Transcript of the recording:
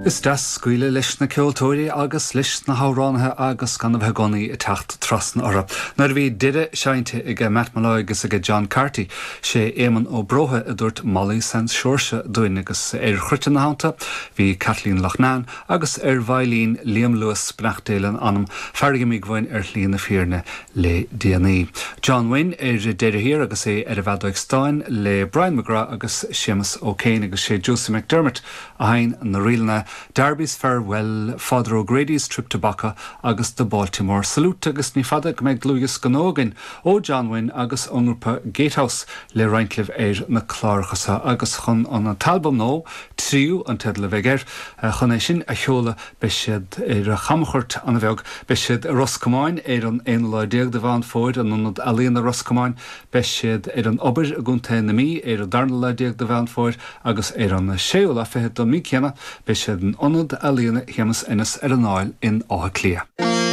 Is das scuile leis na ceoltóirí agus leis na háránathe agus gan bheith gonaí I teacht trasna orra. Nar bhí dire seinte ag Matt Malloy agus ag John Carty sé éman ó brothe a dúirt Molly Sans Seoirse dúin agus chruite na hánta, bhí Kathleen Loughnane agus bhailín Liam Lewis bnachtéilen anam fergimí ghain líon na fíorne le DNA. John Wynne deire hir agus a bhadóig Stein le Brian McGrath agus Seamus O'Kane agus sé Josie McDermott a hain na rialna Derby's farewell Father O'Grady's trip to Baca agus de Baltimore salute agus ní fada go meid glúgus ganógin ó John Wynne agus iongrúpa Gatehouse le Reincliff na chlárchasa agus chun an talbam nó tríú an tead le bheith chun é sin a cheola be siad a chamchurt an bheag be siad Roscomáin an ein déag de bhain fóid an anad alíon Roscomáin be siad an obair a gúnta na mí a darna déag de bhain fóid agus an séola fethe do mí ceanna be siad an anad alíona cheamas inas an áil in áha clia.